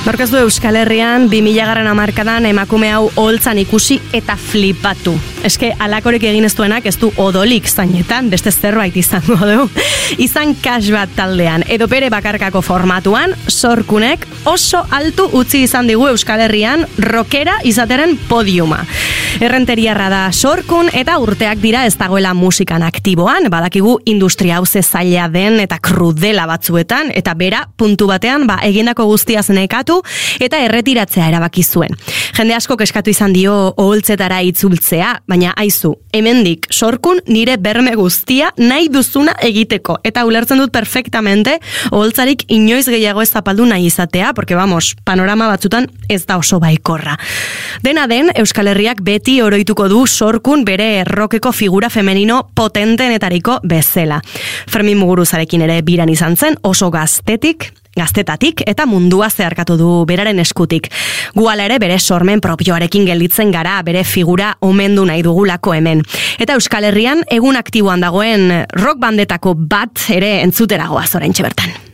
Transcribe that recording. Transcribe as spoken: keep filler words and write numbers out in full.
Nork ez du Euskal Herrian bi mila garren hamarkadan emakume hau oholtzan ikusi eta flipatu. Eske alakorik egin ez duenak ez du odolik zainetan, beste zerbait izango du. Izan Cash bat taldean, edo bere bakarkako formatuan, Sorkunek oso altu utzi izan digu Euskal Herrian rockera izateren podiuma. Errenteriarra da Sorkun eta urteak dira ez dagoela musikan aktiboan, badakigu industria hau ze zaila den eta krudela batzuetan, eta bera puntu batean ba, egindako guztia zenekatu eta erretiratzea erabaki zuen. Jende asko eskatu izan dio oholtzetara itzultzea, baina aizu, hemendik Sorkun nire berme guztia nahi duzuna egiteko, eta ulertzen dut perfectamente oholtzarik inoiz gehiago ez zapaldu nahi izatea, porque vamos, panorama batzutan ez da oso baikorra. Dena den, Euskal Herriak beti oroituko du Sorkun bere rockeko figura femenino potentenetariko bezala. Fermin Muguruzarekin ere biran izan zen, oso gaztetik, gaztetatik eta mundua zeharkatu du beraren eskutik. Gu hala ere bere sormen propioarekin gelditzen gara, bere figura omendu nahi dugulako hemen. Eta Euskal Herrian egun aktiboan dagoen rock bandetako bat ere entzutera goaz oraintxe bertan.